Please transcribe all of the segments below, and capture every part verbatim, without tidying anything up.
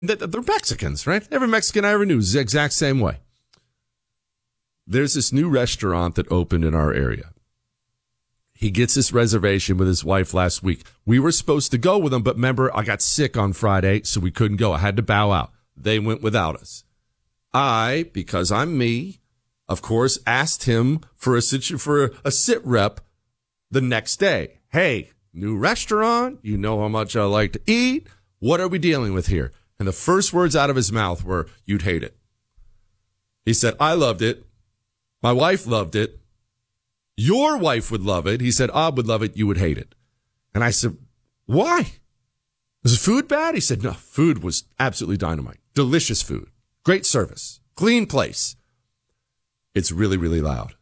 They're Mexicans, right? Every Mexican I ever knew is the exact same way. There's this new restaurant that opened in our area. He gets this reservation with his wife last week. We were supposed to go with him, but remember, I got sick on Friday, so we couldn't go. I had to bow out. They went without us. I, because I'm me, of course, asked him for a situ- for a sit rep the next day. Hey, new restaurant. You know how much I like to eat. What are we dealing with here? And the first words out of his mouth were, "You'd hate it." He said, "I loved it. My wife loved it. Your wife would love it." He said, "I would love it. You would hate it." And I said, "Why? Was the food bad?" He said, "No, food was absolutely dynamite. Delicious food. Great service. Clean place. It's really, really loud.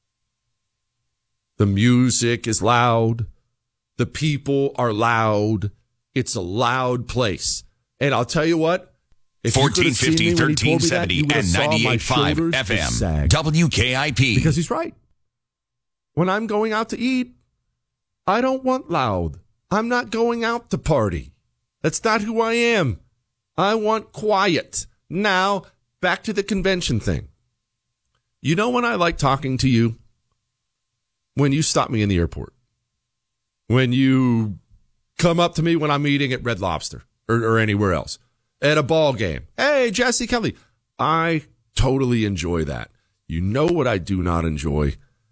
The music is loud. The people are loud. It's a loud place." And I'll tell you what. fourteen fifty, thirteen seventy, and ninety-eight point five F M. W K I P. Because he's right. When I'm going out to eat, I don't want loud. I'm not going out to party. That's not who I am. I want quiet. Now, back to the convention thing. You know when I like talking to you? When you stop me in the airport. When you come up to me when I'm eating at Red Lobster or, or anywhere else. At a ball game. "Hey, Jesse Kelly." I totally enjoy that. You know what I do not enjoy?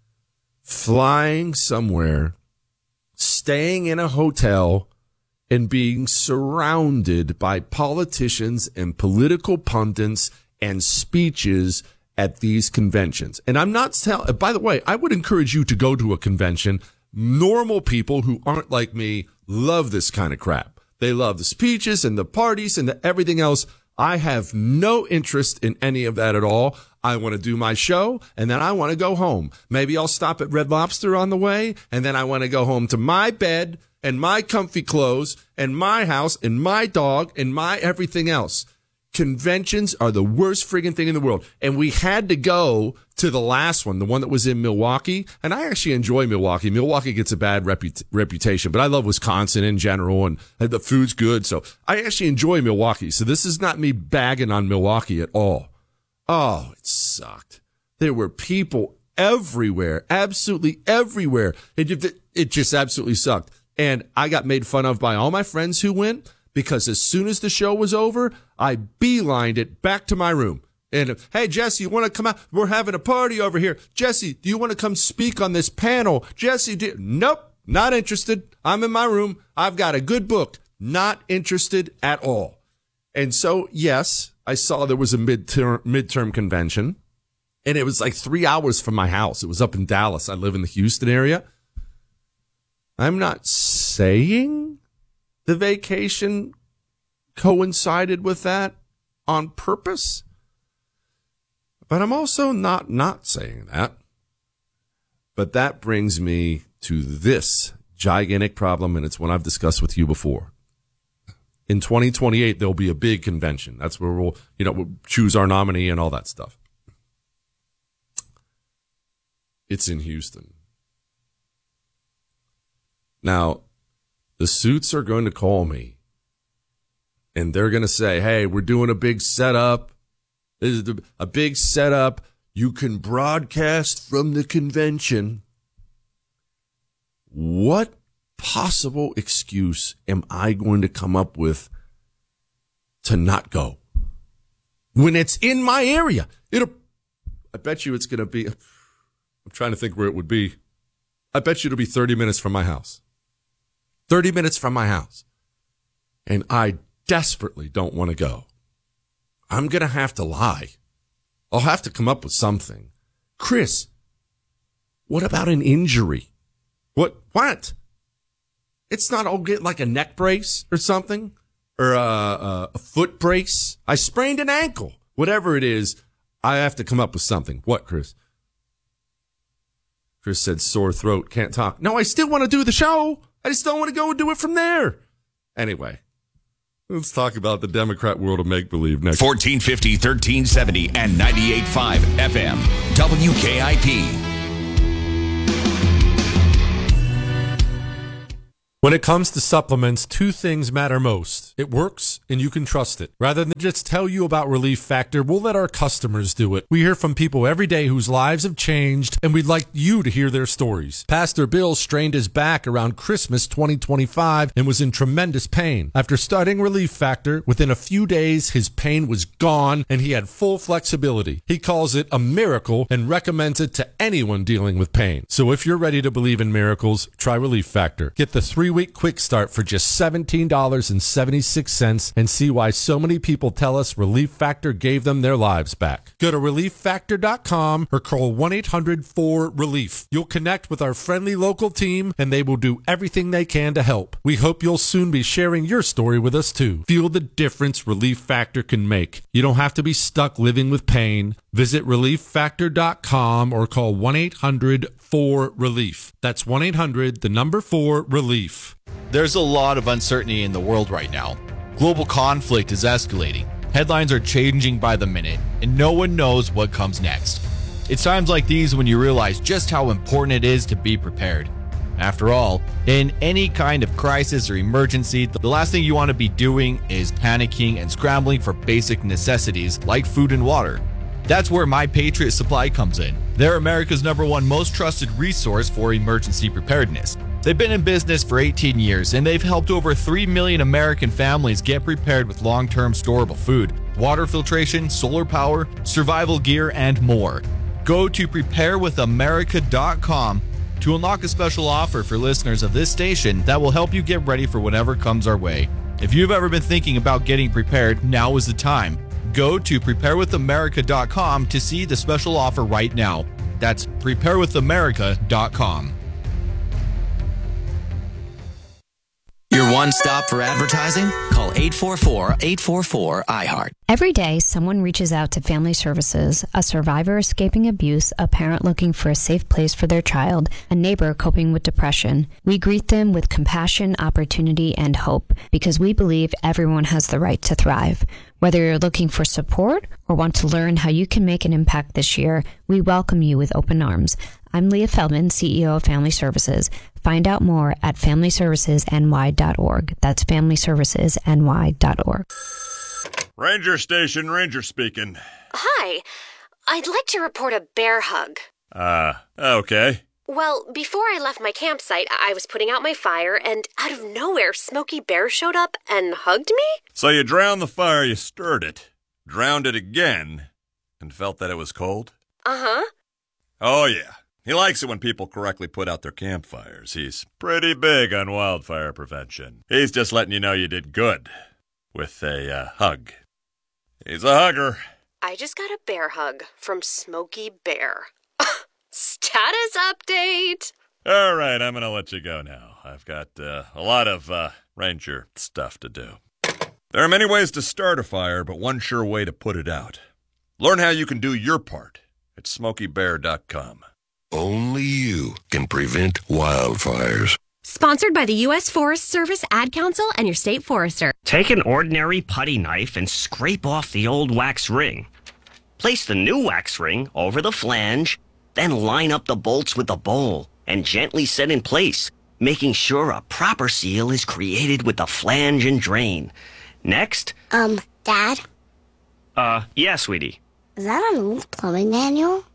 Flying somewhere, staying in a hotel, and being surrounded by politicians and political pundits and speeches at these conventions. And I'm not telling, by the way, I would encourage you to go to a convention. Normal people who aren't like me love this kind of crap. They love the speeches and the parties and the everything else. I have no interest in any of that at all. I want to do my show, and then I want to go home. Maybe I'll stop at Red Lobster on the way, and then I want to go home to my bed and my comfy clothes and my house and my dog and my everything else. Conventions are the worst friggin' thing in the world. And we had to go to the last one, the one that was in Milwaukee. And I actually enjoy Milwaukee. Milwaukee gets a bad reput- reputation, but I love Wisconsin in general, and the food's good. So I actually enjoy Milwaukee. So this is not me bagging on Milwaukee at all. Oh, it sucked. There were people everywhere, absolutely everywhere. It, it just absolutely sucked. And I got made fun of by all my friends who went, because as soon as the show was over, I beelined it back to my room. And, "Hey, Jesse, you want to come out? We're having a party over here. Jesse, do you want to come speak on this panel? Jesse, do-" Nope, not interested. I'm in my room. I've got a good book. Not interested at all. And so, yes, I saw there was a midterm, midterm convention, and it was like three hours from my house. It was up in Dallas. I live in the Houston area. I'm not saying the vacation coincided with that on purpose, but I'm also not not saying that. But that brings me to this gigantic problem, and it's one I've discussed with you before. In twenty twenty-eight, there'll be a big convention. That's where we'll, you know, we'll choose our nominee and all that stuff. It's in Houston. Now, the suits are going to call me, and they're going to say, "Hey, we're doing a big setup. This is a big setup. You can broadcast from the convention." What possible excuse am I going to come up with to not go when it's in my area? It'll, I bet you it's going to be, I'm trying to think where it would be. I bet you it'll be thirty minutes from my house. thirty minutes from my house. And I desperately don't want to go. I'm going to have to lie. I'll have to come up with something. Chris, what about an injury? What? What? It's not, I'll get like a neck brace or something, or a, a, a foot brace. I sprained an ankle. Whatever it is, I have to come up with something. What, Chris? Chris said sore throat, can't talk. No, I still want to do the show. I just don't want to go and do it from there. Anyway, let's talk about the Democrat world of make-believe next. fourteen fifty, thirteen seventy, and ninety-eight point five F M. W K I P. When it comes to supplements, two things matter most. It works, and you can trust it. Rather than just tell you about Relief Factor, we'll let our customers do it. We hear from people every day whose lives have changed, and we'd like you to hear their stories. Pastor Bill strained his back around Christmas twenty twenty-five and was in tremendous pain. After starting Relief Factor, within a few days, his pain was gone, and he had full flexibility. He calls it a miracle and recommends it to anyone dealing with pain. So if you're ready to believe in miracles, try Relief Factor. Get the three-week quick start for just seventeen dollars and seventy-six cents and see why so many people tell us Relief Factor gave them their lives back. Go to relief factor dot com or call one eight hundred four relief. You'll connect with our friendly local team and they will do everything they can to help. We hope you'll soon be sharing your story with us too. Feel the difference Relief Factor can make. You don't have to be stuck living with pain. Visit relief factor dot com or call one eight hundred four relief. That's one eight hundred, the number four, relief. There's a lot of uncertainty in the world right now. Global conflict is escalating. Headlines are changing by the minute, and no one knows what comes next. It's times like these when you realize just how important it is to be prepared. After all, in any kind of crisis or emergency, the last thing you want to be doing is panicking and scrambling for basic necessities like food and water. That's where My Patriot Supply comes in. They're America's number one most trusted resource for emergency preparedness. They've been in business for eighteen years, and they've helped over three million American families get prepared with long-term storable food, water filtration, solar power, survival gear, and more. Go to prepare with america dot com to unlock a special offer for listeners of this station that will help you get ready for whatever comes our way. If you've ever been thinking about getting prepared, now is the time. Go to prepare with america dot com to see the special offer right now. That's prepare with america dot com. Your one stop for advertising? Call eight four four, eight four four, I heart. Every day, someone reaches out to Family Services, a survivor escaping abuse, a parent looking for a safe place for their child, a neighbor coping with depression. We greet them with compassion, opportunity, and hope, because we believe everyone has the right to thrive. Whether you're looking for support or want to learn how you can make an impact this year, we welcome you with open arms. I'm Leah Feldman, C E O of Family Services. Find out more at family services n y dot org. That's family services n y dot org. Ranger Station, Ranger speaking. Hi. I'd like to report a bear hug. Uh, okay. Well, before I left my campsite, I was putting out my fire, and out of nowhere, Smokey Bear showed up and hugged me? So you drowned the fire, you stirred it, drowned it again, and felt that it was cold? Uh-huh. Oh, yeah. He likes it when people correctly put out their campfires. He's pretty big on wildfire prevention. He's just letting you know you did good with a uh, hug. He's a hugger. I just got a bear hug from Smokey Bear. Status update! All right, I'm going to let you go now. I've got uh, a lot of uh, ranger stuff to do. There are many ways to start a fire, but one sure way to put it out. Learn how you can do your part at smokey bear dot com. Only you can prevent wildfires. Sponsored by the U S Forest Service, Ad Council, and your state forester. Take an ordinary putty knife and scrape off the old wax ring. Place the new wax ring over the flange, then line up the bolts with the bowl and gently set in place, making sure a proper seal is created with the flange and drain. Next. Um, Dad? Uh, yeah, sweetie. Is that an old plumbing manual?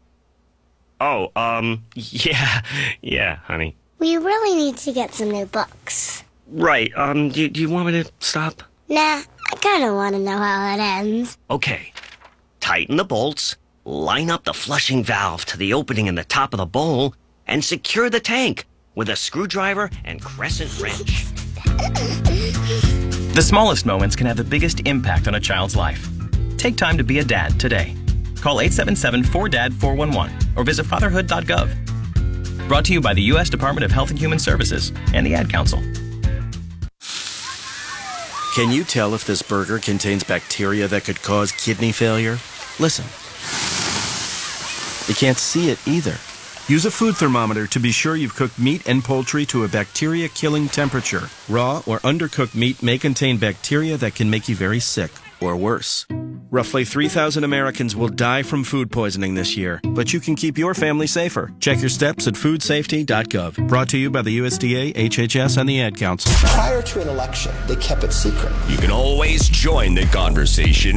Oh, um, yeah, yeah, honey. We really need to get some new books. Right, um, do, do you want me to stop? Nah, I kinda wanna know how it ends. Okay. Tighten the bolts, line up the flushing valve to the opening in the top of the bowl, and secure the tank with a screwdriver and crescent wrench. The smallest moments can have the biggest impact on a child's life. Take time to be a dad today. Call eight seven seven, four D A D, four one one or visit fatherhood dot gov. Brought to you by the U S Department of Health and Human Services and the Ad Council. Can you tell if this burger contains bacteria that could cause kidney failure? Listen. You can't see it either. Use a food thermometer to be sure you've cooked meat and poultry to a bacteria-killing temperature. Raw or undercooked meat may contain bacteria that can make you very sick, or worse. Roughly three thousand Americans will die from food poisoning this year, but you can keep your family safer. Check your steps at food safety dot gov. Brought to you by the U S D A, H H S, and the Ad Council. Prior to an election, they kept it secret. You can always join the conversation